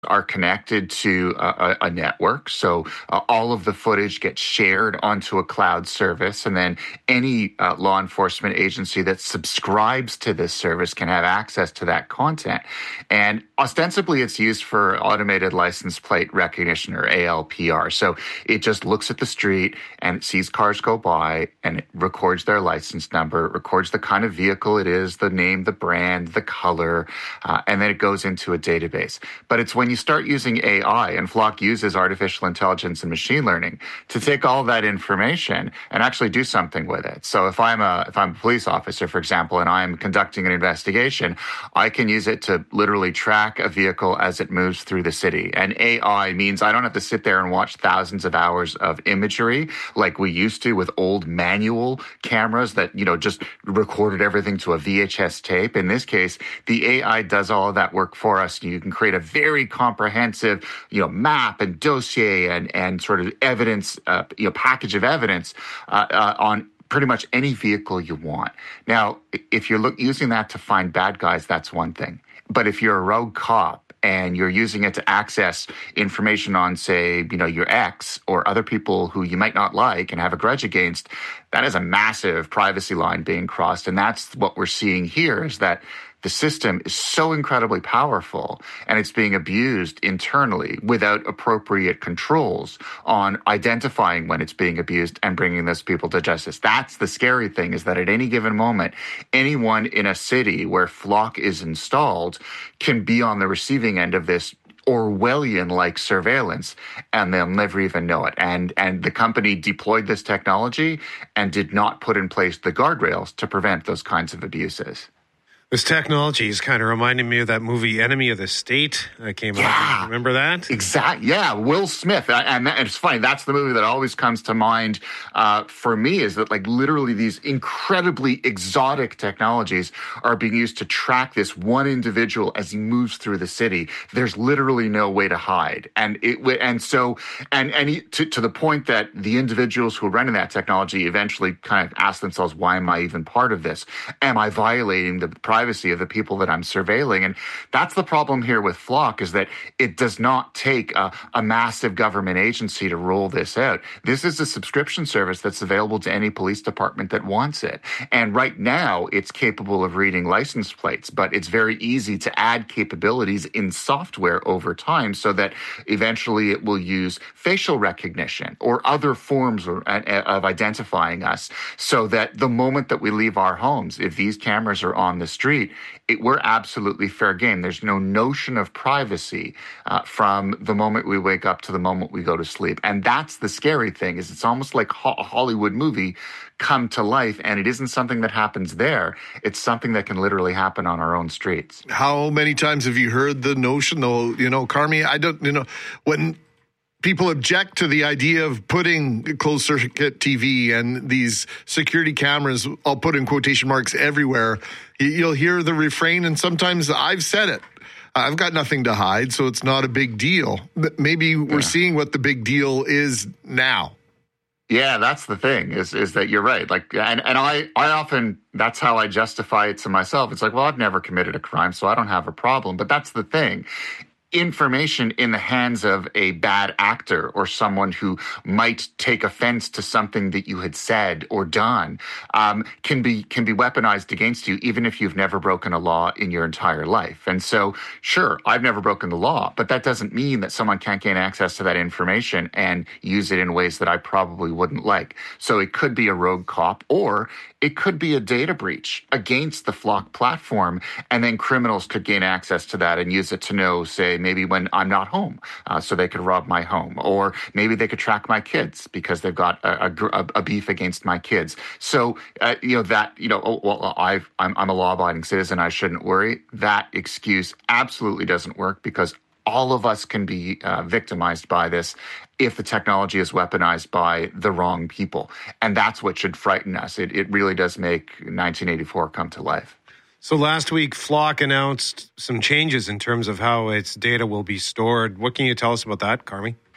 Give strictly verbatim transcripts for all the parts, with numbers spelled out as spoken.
are connected to a, a network. So uh, all of the footage gets shared onto a cloud service. And then any uh, law enforcement agency that subscribes to this service can have access to that content. And ostensibly, it's used for automated license plate recognition, or A L P R. So it just looks at the street and it sees cars go by and it records their license number, it records the kind of vehicle it is, the name, the brand, the color, uh, and then it goes into a database. But it's when you start using A I, and Flock uses artificial intelligence and machine learning to take all that information and actually do something with it. So if I'm a if I'm a police officer, for example, and I'm conducting an investigation, I can use it to literally track a vehicle as it moves through the city. And A I means I don't have to sit there and watch thousands of hours of imagery like we used to with old manual cameras that, you know, just recorded everything to a V H S tape. In this case, the A I does all of that work for us. You can create a very comprehensive, you know, map and dossier and, and sort of evidence, uh, you know, package of evidence uh, uh, on pretty much any vehicle you want. Now, if you're look, using that to find bad guys, that's one thing. But if you're a rogue cop and you're using it to access information on, say, you know, your ex or other people who you might not like and have a grudge against, that is a massive privacy line being crossed. And that's what we're seeing here, is that the system is so incredibly powerful and it's being abused internally without appropriate controls on identifying when it's being abused and bringing those people to justice. That's the scary thing, is that at any given moment, anyone in a city where Flock is installed can be on the receiving end of this Orwellian-like surveillance, and they'll never even know it. And and the company deployed this technology and did not put in place the guardrails to prevent those kinds of abuses. This technology is kind of reminding me of that movie Enemy of the State that came yeah, out. Remember that? Exactly. Yeah, Will Smith. And, and it's funny, that's the movie that always comes to mind uh, for me, is that like literally these incredibly exotic technologies are being used to track this one individual as he moves through the city. There's literally no way to hide. And it and so, and, and he, to, to the point that the individuals who are running that technology eventually kind of ask themselves, why am I even part of this? Am I violating the privacy privacy of the people that I'm surveilling? And that's the problem here with Flock, is that it does not take a, a massive government agency to roll this out. This is a subscription service that's available to any police department that wants it. And right now, it's capable of reading license plates, but it's very easy to add capabilities in software over time so that eventually it will use facial recognition or other forms of, of identifying us, so that the moment that we leave our homes, if these cameras are on the street, It, we're absolutely fair game. There's no notion of privacy uh, from the moment we wake up to the moment we go to sleep. And that's the scary thing, is it's almost like a Hollywood movie come to life, and it isn't something that happens there. It's something that can literally happen on our own streets. How many times have you heard the notion, though, you know, Carmi, I don't, you know, when people object to the idea of putting closed circuit T V and these security cameras, I'll put in quotation marks, everywhere, you'll hear the refrain, and sometimes I've said it, I've got nothing to hide, so it's not a big deal. Maybe we're yeah. seeing what the big deal is now. Yeah, that's the thing, is is that you're right. Like, and, and I, I often, that's how I justify it to myself. It's like, well, I've never committed a crime, so I don't have a problem. But that's the thing. Information in the hands of a bad actor or someone who might take offense to something that you had said or done um, can be can be weaponized against you, even if you've never broken a law in your entire life. And so, sure, I've never broken the law, but that doesn't mean that someone can't gain access to that information and use it in ways that I probably wouldn't like. So it could be a rogue cop, or it could be a data breach against the Flock platform, and then criminals could gain access to that and use it to know, say, maybe when I'm not home, uh, so they could rob my home. Or maybe they could track my kids because they've got a, a, a beef against my kids. So, uh, you know, that, you know, oh, well, I've, I'm, I'm a law-abiding citizen, I shouldn't worry. That excuse absolutely doesn't work, because all of us can be uh, victimized by this if the technology is weaponized by the wrong people. And that's what should frighten us. It, it really does make nineteen eighty-four come to life. So last week, Flock announced some changes in terms of how its data will be stored. What can you tell us about that, Carmi?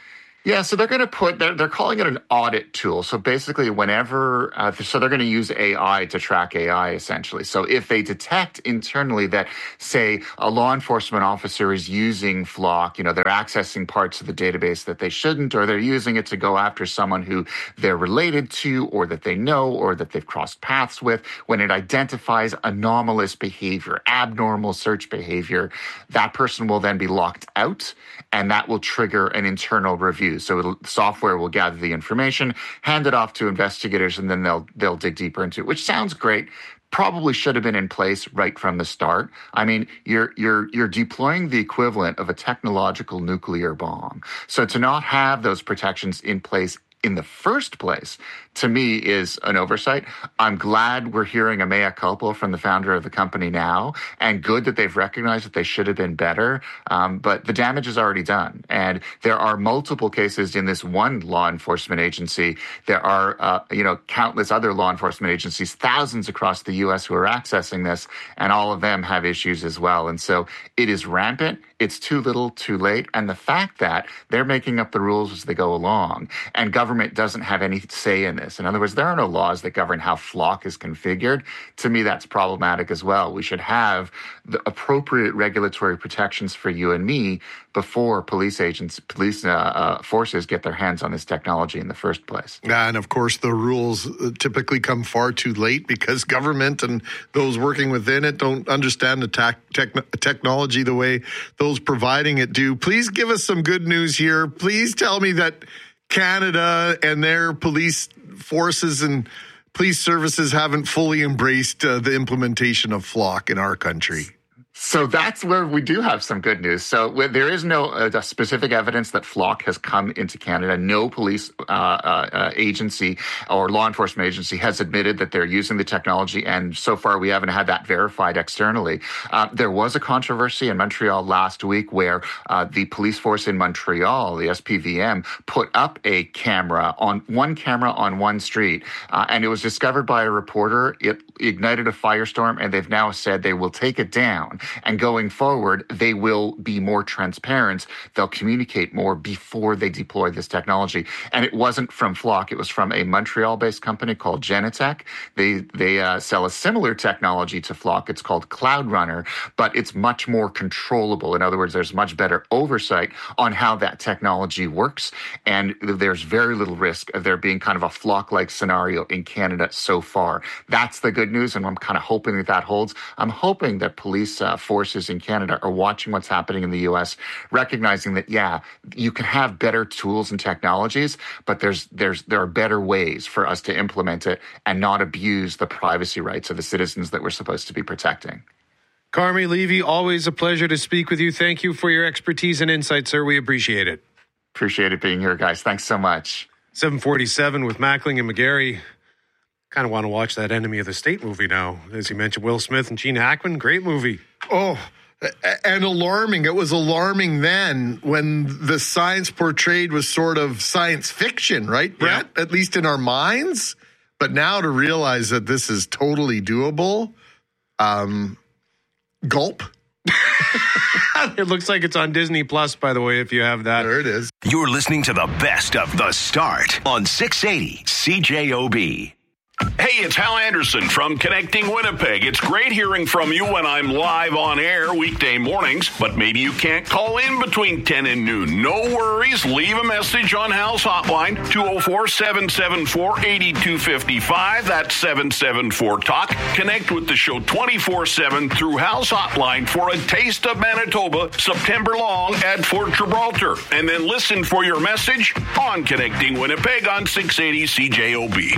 Yeah, so they're going to put, they're, they're calling it an audit tool. So basically whenever, uh, so they're going to use A I to track A I essentially. So if they detect internally that, say, a law enforcement officer is using Flock, you know, they're accessing parts of the database that they shouldn't, or they're using it to go after someone who they're related to or that they know or that they've crossed paths with, when it identifies anomalous behavior, abnormal search behavior, that person will then be locked out, and that will trigger an internal review. So it'll, software will gather the information, hand it off to investigators, and then they'll they'll dig deeper into it, which sounds great. Probably should have been in place right from the start. I mean, you're you're you're deploying the equivalent of a technological nuclear bomb. So to not have those protections in place in the first place, to me, is an oversight. I'm glad we're hearing a mea culpa from the founder of the company now, and good that they've recognized that they should have been better. Um, but the damage is already done. And there are multiple cases in this one law enforcement agency. There are, uh, you know, countless other law enforcement agencies, thousands across the U S who are accessing this, and all of them have issues as well. And so it is rampant. It's too little, too late. And the fact that they're making up the rules as they go along, and government doesn't have any say in this. In other words, there are no laws that govern how Flock is configured. To me, that's problematic as well. We should have the appropriate regulatory protections for you and me before police agents, police uh, uh, forces get their hands on this technology in the first place. And of course, the rules typically come far too late because government and those working within it don't understand the tech, tech, technology the way those providing it do. Please give us some good news here. Please tell me that Canada and their police forces and police services haven't fully embraced uh, the implementation of Flock in our country. So that's where we do have some good news. So there is no uh, specific evidence that Flock has come into Canada. No police uh, uh, agency or law enforcement agency has admitted that they're using the technology, and so far we haven't had that verified externally. Uh, there was a controversy in Montreal last week where uh, the police force in Montreal, the S P V M, put up a camera on one camera on one street, uh, and it was discovered by a reporter. It ignited a firestorm, and they've now said they will take it down. And going forward, they will be more transparent. They'll communicate more before they deploy this technology. And it wasn't from Flock. It was from a Montreal-based company called Genetec. They they uh, sell a similar technology to Flock. It's called Cloud Runner, but it's much more controllable. In other words, there's much better oversight on how that technology works. And there's very little risk of there being kind of a Flock-like scenario in Canada so far. That's the good news, and I'm kind of hoping that that holds. I'm hoping that police uh, forces in Canada are watching what's happening in the U S, recognizing that, yeah, you can have better tools and technologies, but there's there's there are better ways for us to implement it and not abuse the privacy rights of the citizens that we're supposed to be protecting. Carmi Levy, always a pleasure to speak with you. Thank you for your expertise and insight, sir. We appreciate it. Appreciate it being here, guys. Thanks so much. seven forty-seven with Mackling and McGarry. Kind of want to watch that Enemy of the State movie now. As you mentioned, Will Smith and Gene Hackman, great movie. Oh, and alarming. It was alarming then when the science portrayed was sort of science fiction, right, Brett? Yeah. At least in our minds. But now to realize that this is totally doable, um, gulp. It looks like it's on Disney Plus, by the way, if you have that. There it is. You're listening to the best of The Start on six eighty C J O B. Hey, it's Hal Anderson from Connecting Winnipeg. It's great hearing from you when I'm live on air weekday mornings, but maybe you can't call in between ten and noon. No worries. Leave a message on Hal's hotline, two oh four, seven seven four, eight two five five. That's seven seven four talk. Connect with the show twenty-four seven through Hal's hotline for a taste of Manitoba September long at Fort Gibraltar. And then listen for your message on Connecting Winnipeg on six eighty C J O B.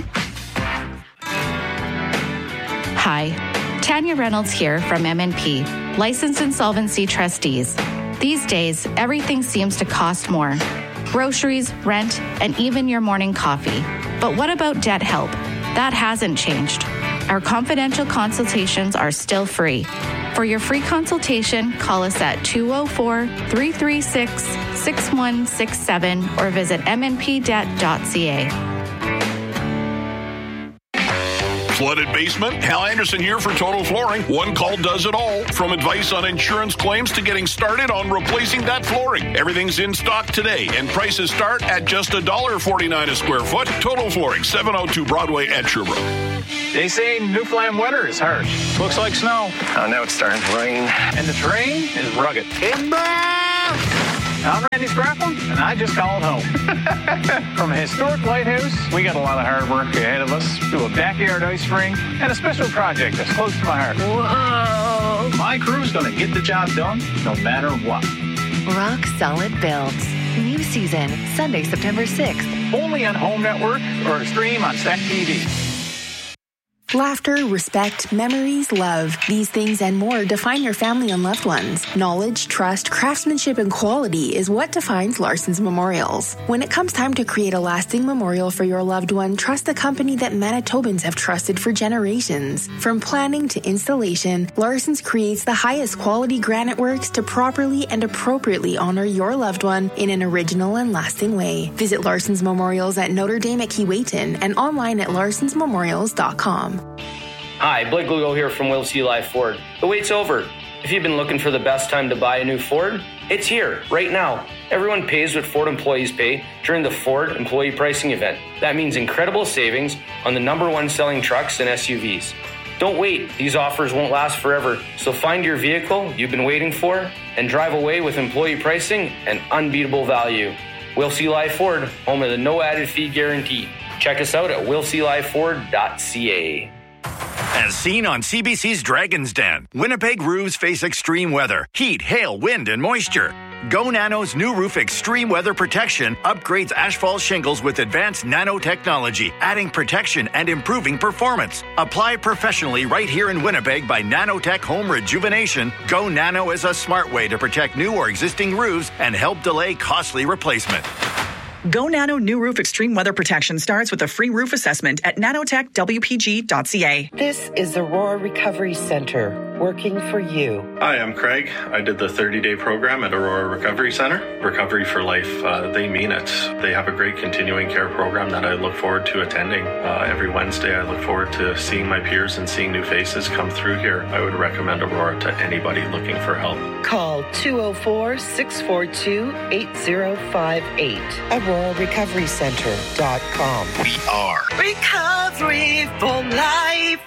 Hi, Tanya Reynolds here from M and P, Licensed Insolvency Trustees. These days, everything seems to cost more. Groceries, rent, and even your morning coffee. But what about debt help? That hasn't changed. Our confidential consultations are still free. For your free consultation, call us at two oh four, three three six, six one six seven or visit m n p debt dot c a. Flooded basement? Hal Anderson here for Total Flooring. One call does it all. From advice on insurance claims to getting started on replacing that flooring. Everything's in stock today, and prices start at just one dollar forty-nine a square foot. Total Flooring, seven oh two Broadway at Sherbrooke. They say Newfoundland weather is harsh. Looks like snow. Oh, now it's starting to rain. And the terrain is rugged. I'm Randy Scrappin, and I just called home. From a historic lighthouse, we got a lot of hard work ahead of us, to a backyard ice rink, and a special project that's close to my heart. Whoa! My crew's going to get the job done, no matter what. Rock Solid Builds. New season, Sunday, September sixth. Only on Home Network or stream on Stack T V. Laughter, respect, memories, love. These things and more define your family and loved ones. Knowledge, trust, craftsmanship, and quality is what defines Larson's Memorials. When it comes time to create a lasting memorial for your loved one, trust the company that Manitobans have trusted for generations. From planning to installation, Larson's creates the highest quality granite works to properly and appropriately honor your loved one in an original and lasting way. Visit Larson's Memorials at Notre Dame at Keewatin and online at larsons memorials dot com. Hi, Blake Lugo here from Will C. Live Ford. The wait's over. If you've been looking for the best time to buy a new Ford, it's here, right now. Everyone pays what Ford employees pay during the Ford Employee Pricing Event. That means incredible savings on the number one selling trucks and S U Vs. Don't wait. These offers won't last forever. So find your vehicle you've been waiting for and drive away with employee pricing and unbeatable value. Will C. Live Ford, home of the no added fee guarantee. Check us out at will c live ford dot c a. As seen on C B C's Dragon's Den, Winnipeg roofs face extreme weather, heat, hail, wind, and moisture. Go Nano's new roof extreme weather protection upgrades asphalt shingles with advanced nanotechnology, adding protection and improving performance. Apply professionally right here in Winnipeg by Nanotech Home Rejuvenation. Go Nano is a smart way to protect new or existing roofs and help delay costly replacement. Go Nano New Roof Extreme Weather Protection starts with a free roof assessment at nanotech w p g dot c a. This is Aurora Recovery Center, working for you. Hi, I'm Craig. I did the thirty-day program at Aurora Recovery Center. Recovery for Life, uh, they mean it. They have a great continuing care program that I look forward to attending. Uh, every Wednesday, I look forward to seeing my peers and seeing new faces come through here. I would recommend Aurora to anybody looking for help. Call two oh four, six four two, eight oh five eight. aurora recovery center dot com. We are Recovery for Life.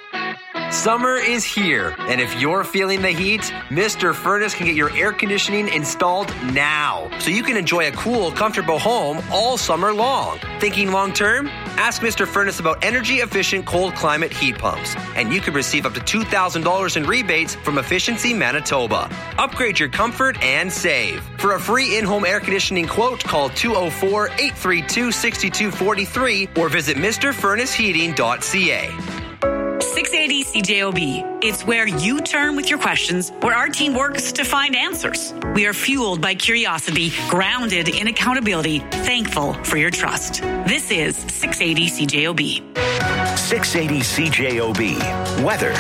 Summer is here, and if you're feeling the heat, Mister Furnace can get your air conditioning installed now, so you can enjoy a cool, comfortable home all summer long. Thinking long term? Ask Mister Furnace about energy-efficient cold climate heat pumps, and you could receive up to two thousand dollars in rebates from Efficiency Manitoba. Upgrade your comfort and save. For a free in-home air conditioning quote, call two oh four, eight three two, six two four three or visit mr furnace heating dot c a. six eighty C J O B. It's where you turn with your questions, where our team works to find answers. We are fueled by curiosity, grounded in accountability, thankful for your trust. This is six eighty C J O B. six eighty C J O B. Weather.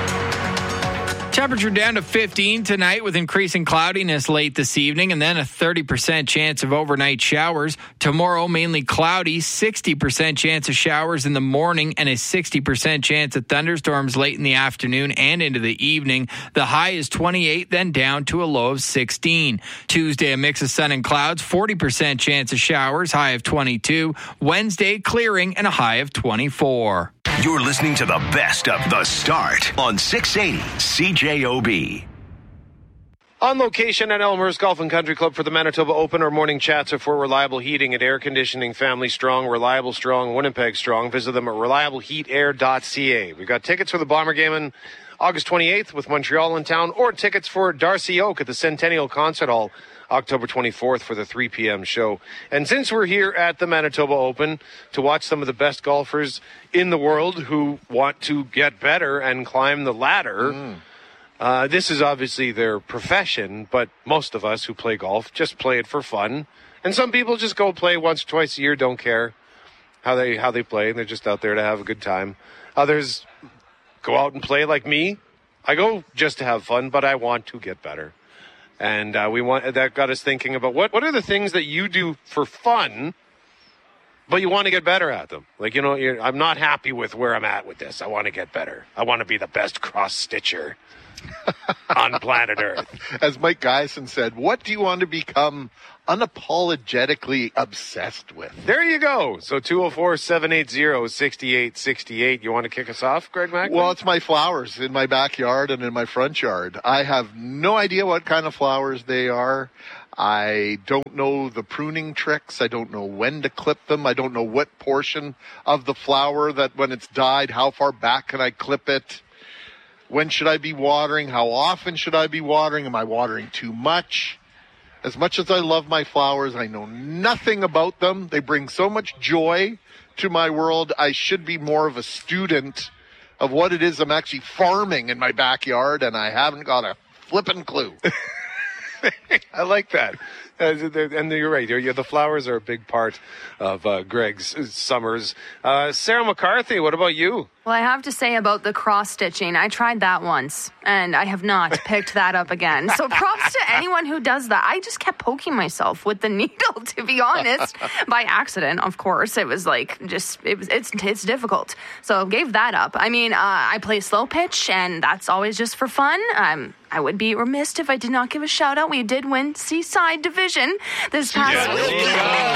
Temperature down to fifteen tonight with increasing cloudiness late this evening and then a thirty percent chance of overnight showers. Tomorrow, mainly cloudy, sixty percent chance of showers in the morning and a sixty percent chance of thunderstorms late in the afternoon and into the evening. The high is twenty-eight, then down to a low of sixteen. Tuesday, a mix of sun and clouds, forty percent chance of showers, high of twenty-two. Wednesday, clearing and a high of twenty-four. You're listening to the best of The Start on six eighty C J O B. On location at Elmhurst Golf and Country Club for the Manitoba Open, our morning chats are for reliable heating and air conditioning. Family strong, reliable strong, Winnipeg strong. Visit them at reliable heat air dot c a. We've got tickets for the Bomber game on August twenty-eighth with Montreal in town, or tickets for Darcy Oak at the Centennial Concert Hall October twenty-fourth for the three p.m. show. And since we're here at the Manitoba Open to watch some of the best golfers in the world who want to get better and climb the ladder, mm. uh, this is obviously their profession, but most of us who play golf just play it for fun. And some people just go play once or twice a year, don't care how they how they play, and they're just out there to have a good time. Others go out and play like me. I go just to have fun, but I want to get better. And uh, we want that got us thinking about what, what are the things that you do for fun But you want to get better at them. Like, you know, you're, I'm not happy with where I'm at with this. I want to get better. I want to be the best cross-stitcher on planet Earth. As Mike Geisen said, what do you want to become unapologetically obsessed with? There you go. So two oh four, seven eight zero, six eight six eight. You want to kick us off, Greg Mack? Well, it's my flowers in my backyard and in my front yard. I have no idea what kind of flowers they are. I don't know the pruning tricks. I don't know when to clip them. I don't know what portion of the flower that when it's died, how far back can I clip it? When should I be watering? How often should I be watering? Am I watering too much? As much as I love my flowers, I know nothing about them. They bring so much joy to my world. I should be more of a student of what it is I'm actually farming in my backyard, and I haven't got a flippin' clue. I like that. Uh, and you're right. You're, the flowers are a big part of uh, Greg's summers. Uh, Sarah McCarthy, what about you? Well, I have to say about the cross-stitching, I tried that once, and I have not picked that up again. So props to anyone who does that. I just kept poking myself with the needle, to be honest, by accident, of course. It was like, just, it was, it's it's difficult. So gave that up. I mean, uh, I play slow pitch, and that's always just for fun. Um, I would be remiss if I did not give a shout-out. We did win Seaside Division this past Yes. week.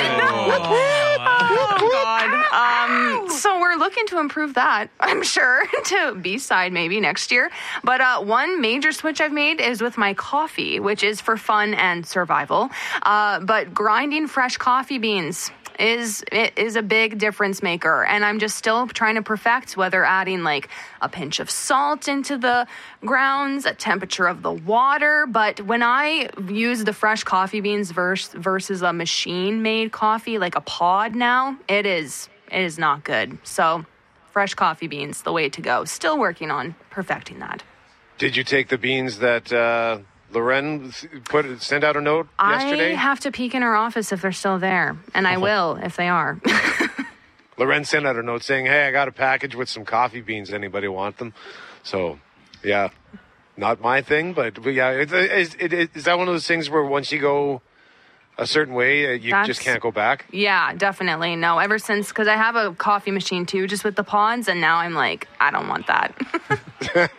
Oh, God. Um, so we're looking to improve that, I'm sure, to B-side maybe next year. But uh, one major switch I've made is with my coffee, which is for fun and survival. Uh, but grinding fresh coffee beans is it is a big difference maker, and I'm just still trying to perfect whether adding like a pinch of salt into the grounds, a temperature of the water. But when I use the fresh coffee beans versus versus a machine made coffee, like a pod now, it is it is not good. So fresh coffee beans, the way to go. Still working on perfecting that. Did you take the beans that uh, Loren put send out a note yesterday? I have to peek in her office if they're still there, and I will if they are. Loren sent out a note saying, hey, I got a package with some coffee beans. Anybody want them? So, yeah, not my thing, but, but yeah, it, is, it, is that one of those things where once you go a certain way, you That's, just can't go back? Yeah, definitely. No, ever since, because I have a coffee machine too, just with the pods, and now I'm like, I don't want that.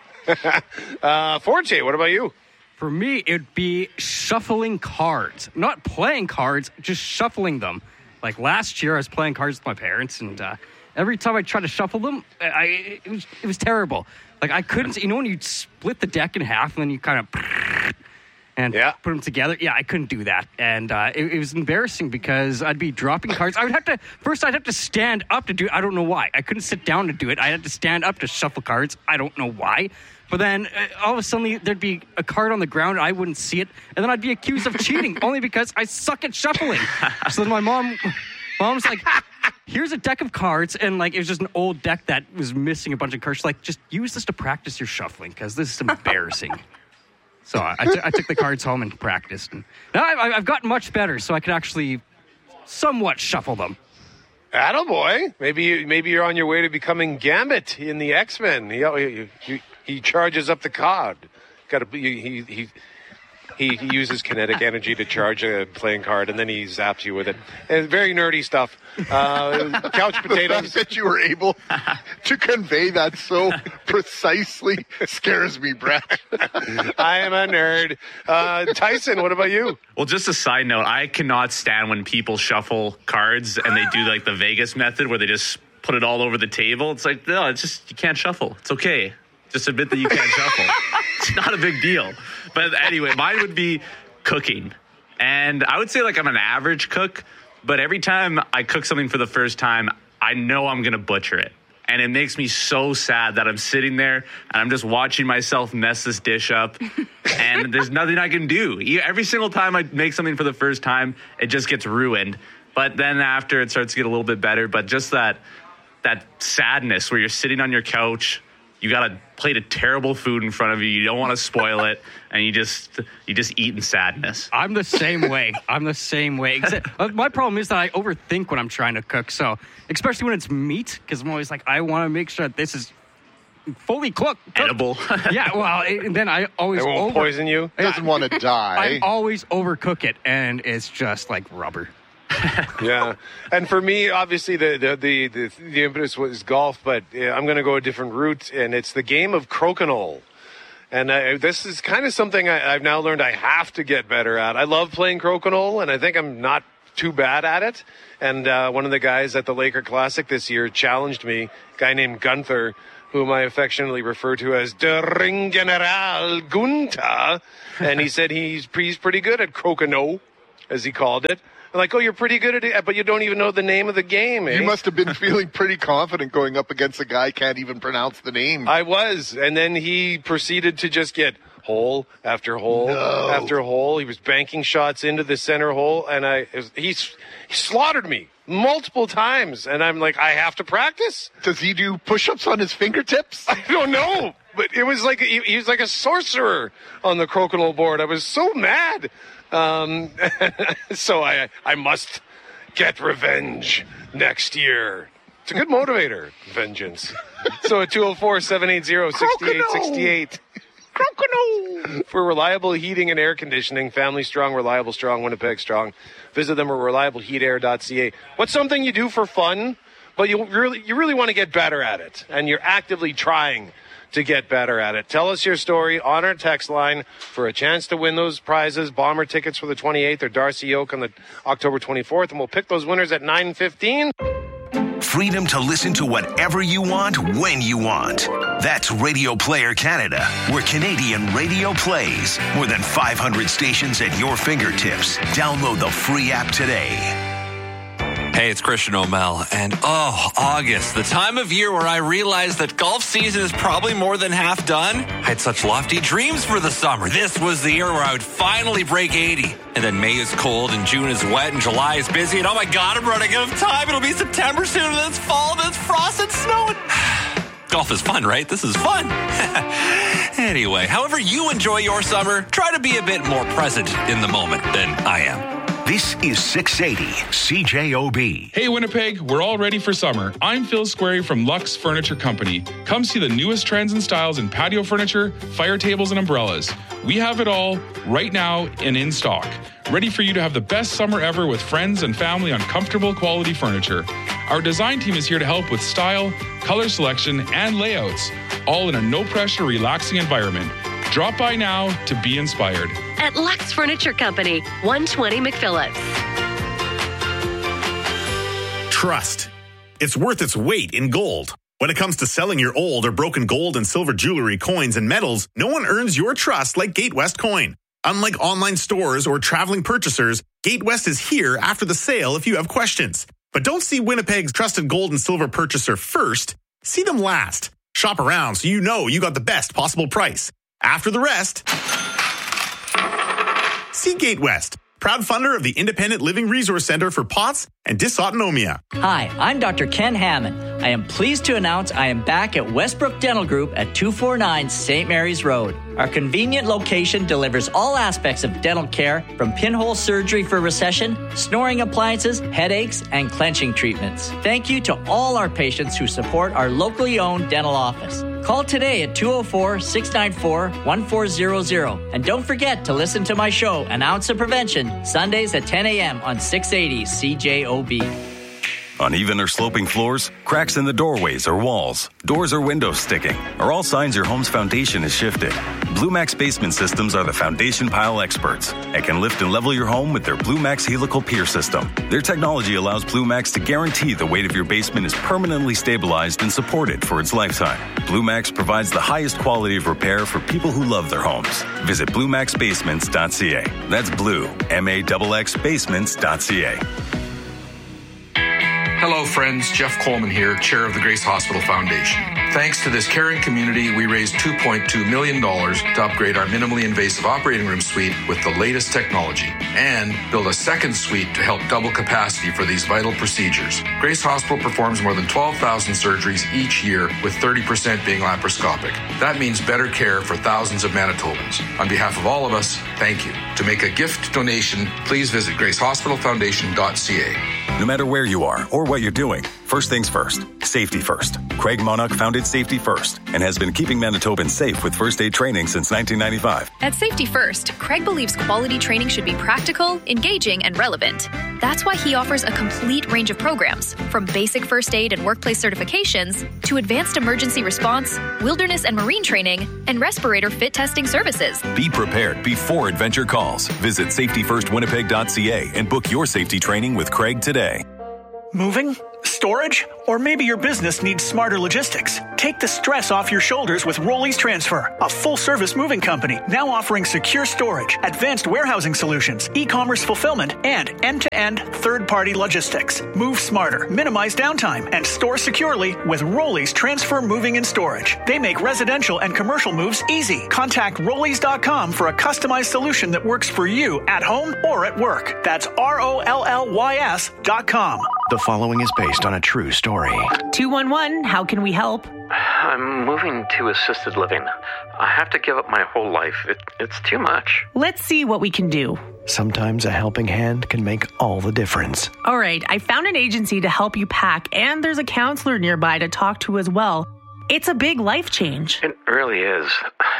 uh, Forte, what about you? For me, it'd be shuffling cards. Not playing cards, just shuffling them. Like last year, I was playing cards with my parents, and uh, every time I tried to shuffle them, I, it was it was terrible. Like I couldn't, you know, when you split the deck in half and then you kind of and yeah. put them together. Yeah, I couldn't do that, and uh, it, it was embarrassing because I'd be dropping cards. I would have to first. I'd have to stand up to do it. I don't know why. I couldn't sit down to do it. I had to stand up to shuffle cards. I don't know why. But then uh, all of a sudden there'd be a card on the ground. I wouldn't see it. And then I'd be accused of cheating only because I suck at shuffling. So then my mom, mom's like, here's a deck of cards. And like, it was just an old deck that was missing a bunch of cards. She's like, just use this to practice your shuffling because this is embarrassing. So I, I, t- I took the cards home and practiced. And now I, I've gotten much better, so I could actually somewhat shuffle them. Attaboy. Maybe, you, maybe you're on your way to becoming Gambit in the X-Men. He, he, he, he charges up the card. Got to he, he he he uses kinetic energy to charge a playing card, and then he zaps you with it. And very nerdy stuff. Uh, couch potatoes. The fact that you were able to convey that so precisely scares me, Brett. I am a nerd. Uh, Tyson, what about you? Well, just a side note, I cannot stand when people shuffle cards and they do like the Vegas method where they just put it all over the table. It's like, no, it's just, you can't shuffle. It's okay. Just admit that you can't shuffle. It's not a big deal. But anyway, mine would be cooking. And I would say like I'm an average cook, but every time I cook something for the first time, I know I'm going to butcher it. And it makes me so sad that I'm sitting there and I'm just watching myself mess this dish up and there's nothing I can do. Every single time I make something for the first time, it just gets ruined. But then after it starts to get a little bit better. But just that that sadness where you're sitting on your couch, you got a plate of terrible food in front of you. You don't want to spoil it, and you just you just eat in sadness. I'm the same way. I'm the same way. My problem is that I overthink when I'm trying to cook. So, especially when it's meat, because I'm always like, I want to make sure that this is fully cooked. cooked. Edible. Yeah, well, and then I always it won't over- poison you. He doesn't want to die. I always overcook it, and it's just like rubber. Yeah. And for me, obviously, the the the, the, the impetus was golf, but uh, I'm going to go a different route, and it's the game of crokinole. And I, this is kind of something I, I've now learned I have to get better at. I love playing crokinole, and I think I'm not too bad at it. And uh, one of the guys at the Laker Classic this year challenged me, a guy named Gunther, whom I affectionately refer to as Der Ring General Gunther. And he said he's, he's pretty good at crokinole, as he called it. I'm like, oh, you're pretty good at it, but you don't even know the name of the game, eh? You must have been feeling pretty confident going up against a guy who can't even pronounce the name. I was. And then he proceeded to just get hole after hole no. after hole. He was banking shots into the center hole, and I it was, he, he slaughtered me multiple times. And I'm like, I have to practice. Does he do push-ups on his fingertips? I don't know. But it was like, he, he was like a sorcerer on the crokinole board. I was so mad. Um, so I, I must get revenge next year. It's a good motivator, vengeance. So at two oh four, seven eight zero, six eight six eight. Crokinole! For reliable heating and air conditioning, family strong, reliable strong, Winnipeg strong. Visit them at reliable heat air dot c a. What's something you do for fun, but you really, you really want to get better at it, and you're actively trying to get better at it? Tell us your story on our text line for a chance to win those prizes. Bomber tickets for the twenty-eighth or Darcy Oak on the October twenty-fourth, and we'll pick those winners at nine fifteen. Freedom to listen to whatever you want, when you want. That's Radio Player Canada, where Canadian radio plays. More than five hundred stations at your fingertips. Download the free app today. Hey, it's Christian O'Mell, and oh, August, the time of year where I realized that golf season is probably more than half done. I had such lofty dreams for the summer. This was the year where I would finally break eighty. And then May is cold, and June is wet, and July is busy, and oh my God, I'm running out of time. It'll be September soon, and then it's fall, and then it's frost and snow. And golf is fun, right? This is fun. Anyway, however you enjoy your summer, try to be a bit more present in the moment than I am. This is six eighty C J O B. Hey Winnipeg, we're all ready for summer. I'm Phil Squarey from Lux Furniture Company. Come see the newest trends and styles in patio furniture, fire tables, and umbrellas. We have it all right now and in stock. Ready for you to have the best summer ever with friends and family on comfortable quality furniture. Our design team is here to help with style, color selection, and layouts, all in a no-pressure, relaxing environment. Drop by now to be inspired. At Lux Furniture Company, one twenty McPhillips. Trust. It's worth its weight in gold. When it comes to selling your old or broken gold and silver jewelry, coins, and metals, no one earns your trust like Gatewest Coin. Unlike online stores or traveling purchasers, Gatewest is here after the sale if you have questions. But don't see Winnipeg's trusted gold and silver purchaser first. See them last. Shop around so you know you got the best possible price. After the rest, see Gatewest, proud funder of the Independent Living Resource Center for P O T S and Dysautonomia. Hi, I'm Doctor Ken Hammond. I am pleased to announce I am back at Westbrook Dental Group at two forty-nine Saint Mary's Road. Our convenient location delivers all aspects of dental care, from pinhole surgery for recession, snoring appliances, headaches, and clenching treatments. Thank you to all our patients who support our locally owned dental office. Call today at two oh four, six nine four, one four zero zero. And don't forget to listen to my show, An Ounce of Prevention, Sundays at ten a.m. on six eighty C J O B. Uneven or sloping floors, cracks in the doorways or walls, doors or windows sticking, are all signs your home's foundation is shifted. Blue Max Basement Systems are the foundation pile experts and can lift and level your home with their Blue Max Helical Pier System. Their technology allows Blue Max to guarantee the weight of your basement is permanently stabilized and supported for its lifetime. Blue Max provides the highest quality of repair for people who love their homes. Visit blue max basements dot c a. That's blue, M A X X basements dot c a. Hello, friends. Jeff Coleman here, chair of the Grace Hospital Foundation. Thanks to this caring community, we raised two point two million dollars to upgrade our minimally invasive operating room suite with the latest technology and build a second suite to help double capacity for these vital procedures. Grace Hospital performs more than twelve thousand surgeries each year, with thirty percent being laparoscopic. That means better care for thousands of Manitobans. On behalf of all of us, thank you. To make a gift donation, please visit grace hospital foundation dot c a. No matter where you are or what you're doing, First things first, safety first. Craig Monarch founded Safety First and has been keeping Manitobans safe with first aid training since nineteen ninety-five. At Safety First, Craig believes quality training should be practical, engaging, and relevant. That's why he offers a complete range of programs, from basic first aid and workplace certifications to advanced emergency response, wilderness and marine training, and respirator fit testing services. Be prepared before adventure calls. Visit safety first winnipeg dot c a and book your safety training with Craig today. Moving? Storage? Or maybe your business needs smarter logistics. Take the stress off your shoulders with Rollies Transfer, a full-service moving company now offering secure storage, advanced warehousing solutions, e-commerce fulfillment, and end-to-end third-party logistics. Move smarter, minimize downtime, and store securely with Rollies Transfer Moving and Storage. They make residential and commercial moves easy. Contact rollies dot com for a customized solution that works for you at home or at work. That's R O L L Y S dot com. The following is based on a true story. two one one, how can we help? I'm moving to assisted living. I have to give up my whole life. It, it's too much. Let's see what we can do. Sometimes a helping hand can make all the difference. All right, I found an agency to help you pack, and there's a counselor nearby to talk to as well. It's a big life change. It really is.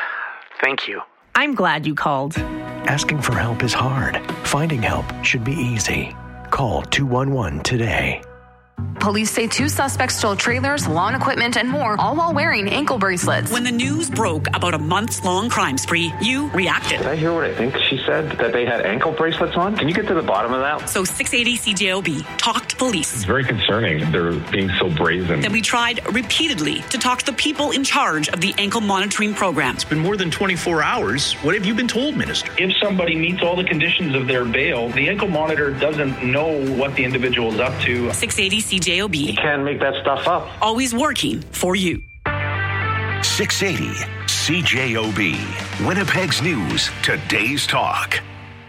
Thank you. I'm glad you called. Asking for help is hard. Finding help should be easy. Call two one one today. Police say two suspects stole trailers, lawn equipment, and more, all while wearing ankle bracelets. When the news broke about a months-long crime spree, you reacted. Did I hear what I think she said? That they had ankle bracelets on? Can you get to the bottom of that? So six eighty C J O B talked to police. It's very concerning. They're being so brazen. Then we tried repeatedly to talk to the people in charge of the ankle monitoring program. It's been more than twenty-four hours. What have you been told, Minister? If somebody meets all the conditions of their bail, the ankle monitor doesn't know what the individual is up to. six eighty C J O B. You can't make that stuff up. Always working for you. six eighty C J O B. Winnipeg's News. Today's Talk.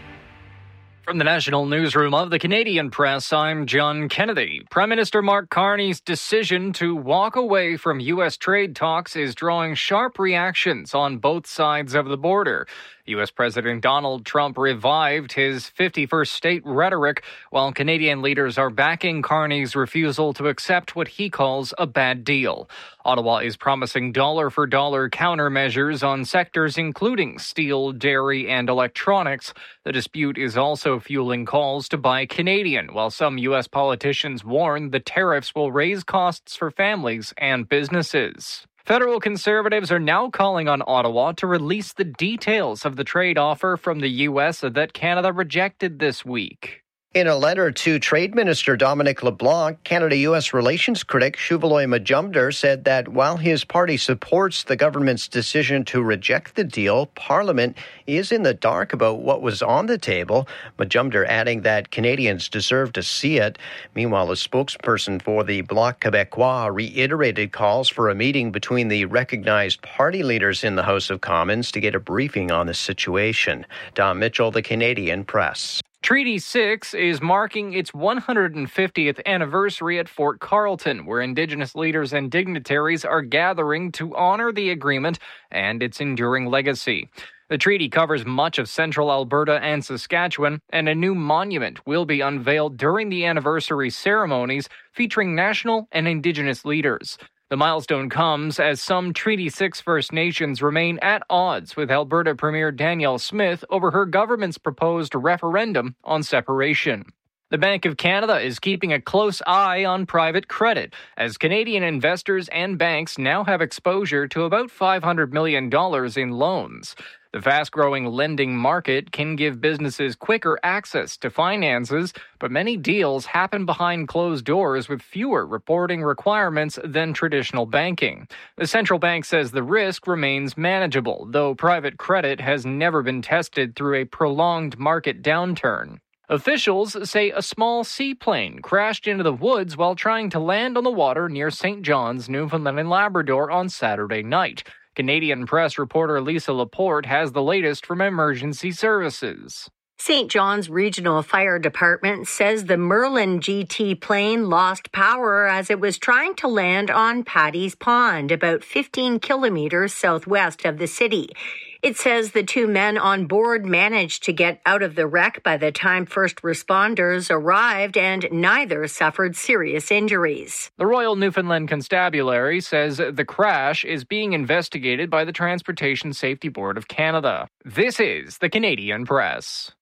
From the National Newsroom of the Canadian Press, I'm John Kennedy. Prime Minister Mark Carney's decision to walk away from U S trade talks is drawing sharp reactions on both sides of the border. U S President Donald Trump revived his fifty-first state rhetoric, while Canadian leaders are backing Carney's refusal to accept what he calls a bad deal. Ottawa is promising dollar-for-dollar countermeasures on sectors including steel, dairy, and electronics. The dispute is also fueling calls to buy Canadian, while some U S politicians warn the tariffs will raise costs for families and businesses. Federal Conservatives are now calling on Ottawa to release the details of the trade offer from the U S that Canada rejected this week. In a letter to Trade Minister Dominic LeBlanc, Canada-U S relations critic Shuvaloy Majumdar said that while his party supports the government's decision to reject the deal, Parliament is in the dark about what was on the table, Majumdar adding that Canadians deserve to see it. Meanwhile, a spokesperson for the Bloc Québécois reiterated calls for a meeting between the recognized party leaders in the House of Commons to get a briefing on the situation. Don Mitchell, The Canadian Press. Treaty six is marking its one hundred fiftieth anniversary at Fort Carlton, where Indigenous leaders and dignitaries are gathering to honor the agreement and its enduring legacy. The treaty covers much of central Alberta and Saskatchewan, and a new monument will be unveiled during the anniversary ceremonies featuring national and Indigenous leaders. The milestone comes as some Treaty six First Nations remain at odds with Alberta Premier Danielle Smith over her government's proposed referendum on separation. The Bank of Canada is keeping a close eye on private credit, as Canadian investors and banks now have exposure to about five hundred million dollars in loans. The fast-growing lending market can give businesses quicker access to finances, but many deals happen behind closed doors with fewer reporting requirements than traditional banking. The central bank says the risk remains manageable, though private credit has never been tested through a prolonged market downturn. Officials say a small seaplane crashed into the woods while trying to land on the water near Saint John's, Newfoundland and Labrador on Saturday night. Canadian Press reporter Lisa Laporte has the latest from emergency services. Saint John's Regional Fire Department says the Merlin G T plane lost power as it was trying to land on Paddy's Pond, about fifteen kilometers southwest of the city. It says the two men on board managed to get out of the wreck by the time first responders arrived, and neither suffered serious injuries. The Royal Newfoundland Constabulary says the crash is being investigated by the Transportation Safety Board of Canada. This is the Canadian Press.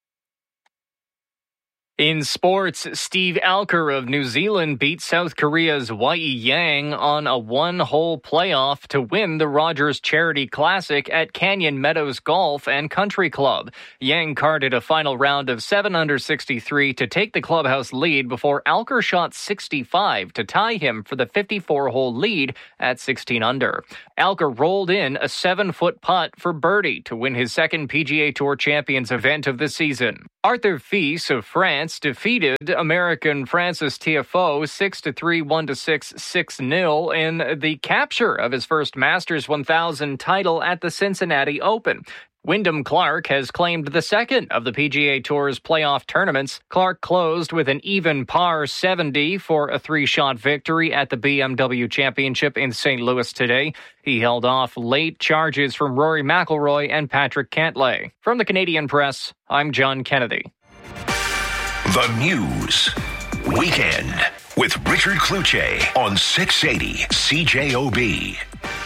In sports, Steve Alker of New Zealand beat South Korea's Wei Yang on a one-hole playoff to win the Rogers Charity Classic at Canyon Meadows Golf and Country Club. Yang carded a final round of seven under sixty-three to take the clubhouse lead before Alker shot sixty-five to tie him for the fifty-four hole lead at sixteen under. Alker rolled in a seven-foot putt for birdie to win his second P G A Tour Champions event of the season. Arthur Fils of France defeated American Francis Tiafoe six to three, one to six, six nil in the capture of his first Masters one thousand title at the Cincinnati Open. Wyndham Clark has claimed the second of the P G A Tour's playoff tournaments. Clark closed with an even par seventy for a three-shot victory at the B M W Championship in Saint Louis today. He held off late charges from Rory McIlroy and Patrick Cantlay. From the Canadian Press, I'm John Kennedy. The News. Weekend with Richard Cloutier on six eighty C J O B.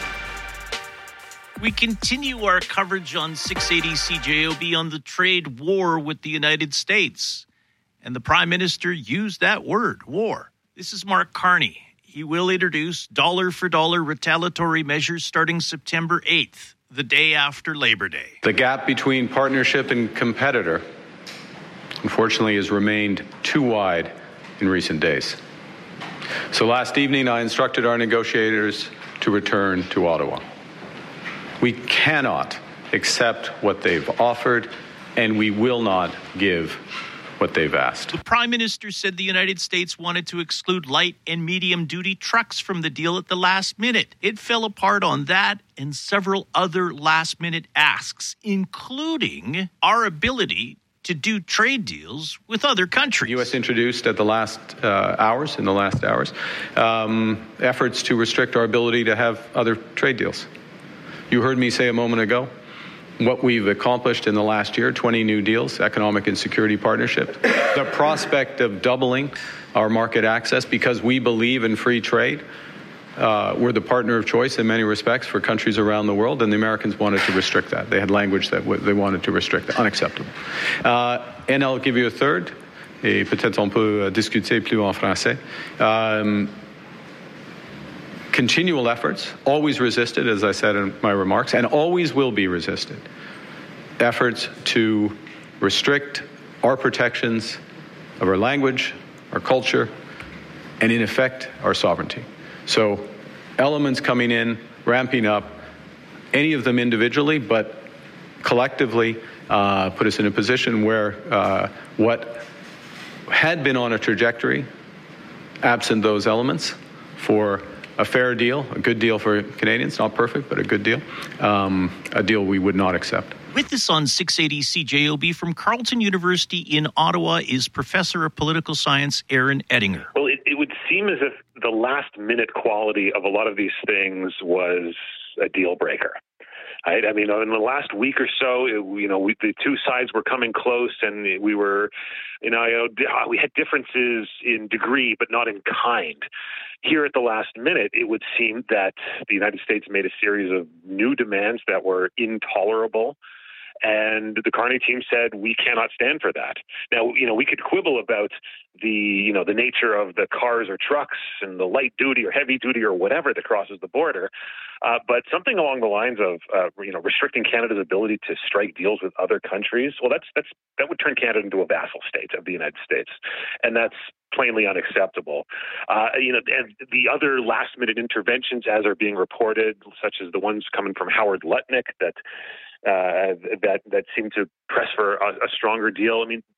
We continue our coverage on six eighty C J O B on the trade war with the United States. And the Prime Minister used that word, war. This is Mark Carney. He will introduce dollar-for-dollar retaliatory measures starting September eighth, the day after Labor Day. The gap between partnership and competitor, unfortunately, has remained too wide in recent days. So last evening, I instructed our negotiators to return to Ottawa. We cannot accept what they've offered, and we will not give what they've asked. The Prime Minister said the United States wanted to exclude light and medium-duty trucks from the deal at the last minute. It fell apart on that and several other last-minute asks, including our ability to do trade deals with other countries. The U S introduced at the last uh, hours, in the last hours, um, efforts to restrict our ability to have other trade deals. You heard me say a moment ago what we've accomplished in the last year, twenty new deals, economic and security partnership. The prospect of doubling our market access because we believe in free trade. Uh, we're the partner of choice in many respects for countries around the world, and the Americans wanted to restrict that. They had language that w- they wanted to restrict that. Unacceptable. Uh, and I'll give you a third, et peut-être on peut discuter plus en français. Um, Continual efforts, always resisted, as I said in my remarks, and always will be resisted. Efforts to restrict our protections of our language, our culture, and in effect, our sovereignty. So elements coming in, ramping up, any of them individually, but collectively uh, put us in a position where uh, what had been on a trajectory, absent those elements, for a fair deal, a good deal for Canadians, not perfect, but a good deal, um, a deal we would not accept. With us on six eighty C J O B from Carleton University in Ottawa is Professor of Political Science Aaron Ettinger. Well, it, it would seem as if the last-minute quality of a lot of these things was a deal breaker. Right? I mean, in the last week or so, it, you know, we, the two sides were coming close, and we were, you know, you know, we had differences in degree, but not in kind. Here at the last minute, it would seem that the United States made a series of new demands that were intolerable. And the Carney team said, we cannot stand for that. Now, you know, we could quibble about the, you know, the nature of the cars or trucks and the light duty or heavy duty or whatever that crosses the border. Uh, but something along the lines of, uh, you know, restricting Canada's ability to strike deals with other countries. Well, that's, that's, that would turn Canada into a vassal state of the United States. And that's plainly unacceptable. Uh, you know, and the other last minute interventions as are being reported, such as the ones coming from Howard Lutnick that, Uh, that that seem to press for a, a stronger deal. I mean,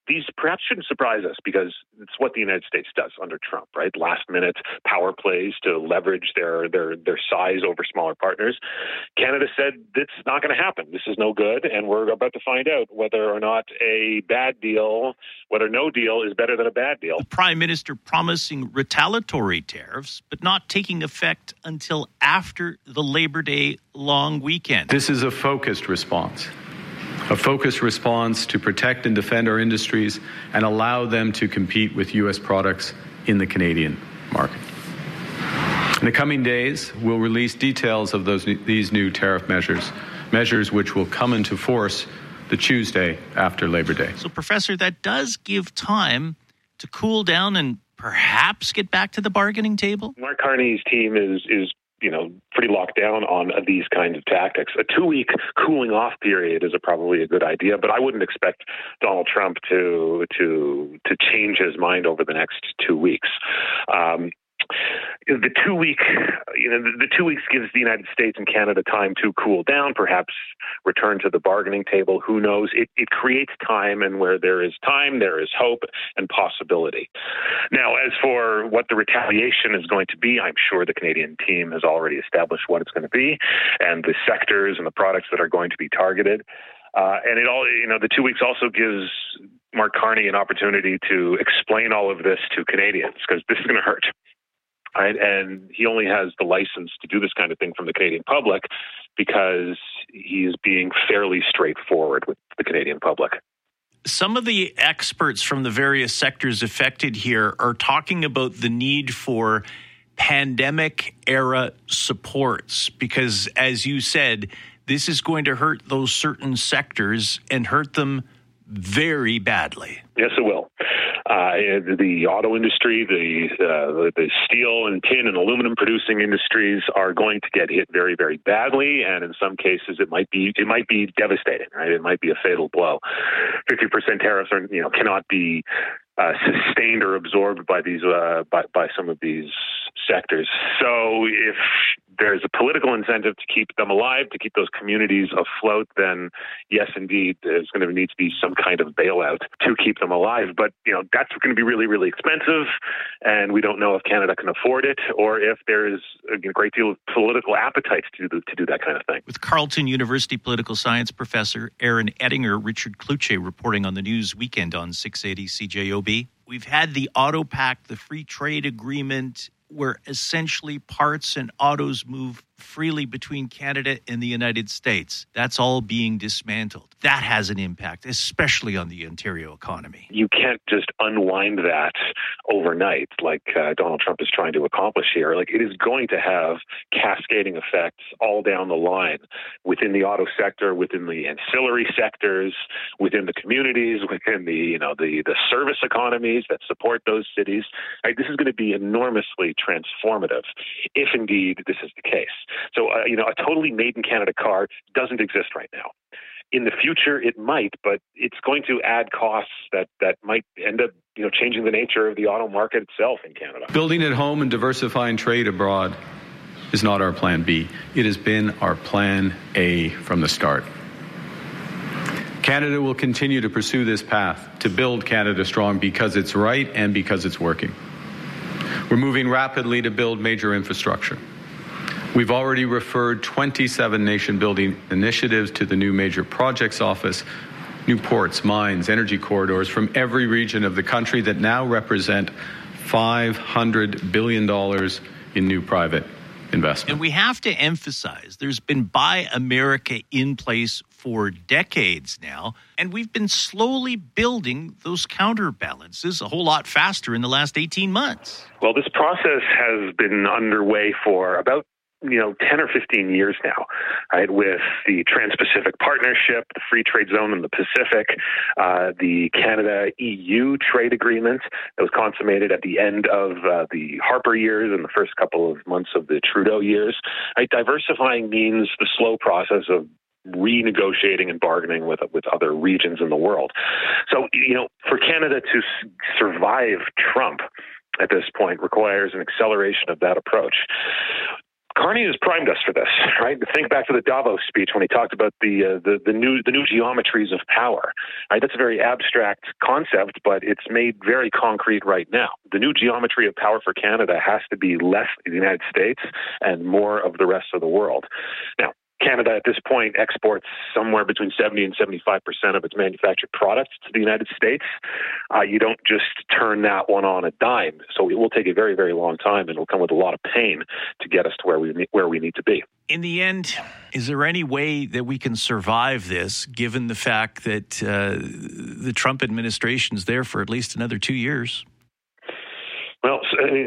these perhaps shouldn't surprise us because it's what the United States does under Trump, right? Last minute power plays to leverage their their their size over smaller partners. Canada said it's not going to happen. This is no good, and we're about to find out whether or not a bad deal, whether no deal is better than a bad deal. The Prime Minister promising retaliatory tariffs, but not taking effect until after the Labor Day long weekend. This is a focused response. A focused response to protect and defend our industries and allow them to compete with U S products in the Canadian market. In the coming days, we'll release details of those these new tariff measures, measures which will come into force the Tuesday after Labor Day. So, Professor, that does give time to cool down and perhaps get back to the bargaining table? Mark Carney's team is is you know, pretty locked down on these kinds of tactics. A two-week cooling off period is a, probably a good idea, but I wouldn't expect Donald Trump to to to change his mind over the next two weeks. Um, The two week, you know, the, the two weeks gives the United States and Canada time to cool down, perhaps return to the bargaining table. Who knows? It, it creates time, and where there is time, there is hope and possibility. Now, as for what the retaliation is going to be, I'm sure the Canadian team has already established what it's going to be, and the sectors and the products that are going to be targeted. Uh, and it all, you know, the two weeks also gives Mark Carney an opportunity to explain all of this to Canadians, because this is going to hurt. Right? And he only has the license to do this kind of thing from the Canadian public because he is being fairly straightforward with the Canadian public. Some of the experts from the various sectors affected here are talking about the need for pandemic-era supports because, as you said, this is going to hurt those certain sectors and hurt them very badly. Yes, it will. Uh, the auto industry, the, uh, the steel and tin and aluminum producing industries are going to get hit very, very badly, and in some cases, it might be it might be devastating. Right, it might be a fatal blow. Fifty percent tariffs are you know cannot be uh, sustained or absorbed by these uh, by by some of these sectors. So if there's a political incentive to keep them alive, to keep those communities afloat, then yes, indeed, there's going to need to be some kind of bailout to keep them alive. But, you know, that's going to be really, really expensive, and we don't know if Canada can afford it or if there's a great deal of political appetite to do, to do that kind of thing. With Carleton University political science professor Aaron Ettinger, Richard Kluche reporting on the News Weekend on six eighty C J O B. We've had the Auto Pact, the free trade agreement, where essentially parts and autos move freely between Canada and the United States. That's all being dismantled. That has an impact, especially on the Ontario economy. You can't just unwind that overnight like uh, Donald Trump is trying to accomplish here. Like, it is going to have cascading effects all down the line within the auto sector, within the ancillary sectors, within the communities, within the, you know, the, the service economies that support those cities. Right? This is going to be enormously transformative if indeed this is the case. So, uh, you know, a totally made in Canada car doesn't exist right now. In the future, it might, but it's going to add costs that, that might end up, you know, changing the nature of the auto market itself in Canada. Building at home and diversifying trade abroad is not our plan B. It has been our plan A from the start. Canada will continue to pursue this path to build Canada strong because it's right and because it's working. We're moving rapidly to build major infrastructure. We've already referred twenty-seven nation-building initiatives to the new Major Projects Office, new ports, mines, energy corridors from every region of the country that now represent five hundred billion dollars in new private investment. And we have to emphasize there's been Buy America in place for decades now, and we've been slowly building those counterbalances a whole lot faster in the last eighteen months. Well, this process has been underway for about you know, ten or fifteen years now, right, with the Trans-Pacific Partnership, the Free Trade Zone in the Pacific, uh, the Canada-E U trade agreement that was consummated at the end of uh, the Harper years and the first couple of months of the Trudeau years. Right? Diversifying means the slow process of renegotiating and bargaining with with other regions in the world. So, you know, for Canada to s- survive Trump at this point requires an acceleration of that approach. Carney has primed us for this, right? Think back to the Davos speech when he talked about the uh, the, the new the new geometries of power. Right? That's a very abstract concept, but it's made very concrete right now. The new geometry of power for Canada has to be less of the United States and more of the rest of the world. Now, Canada at this point exports somewhere between seventy and seventy-five percent of its manufactured products to the United States. Uh, you don't just turn that one on a dime. So it will take a very, very long time, and it will come with a lot of pain to get us to where we where we need to be. In the end, is there any way that we can survive this, given the fact that uh, the Trump administration is there for at least another two years? Well, I mean,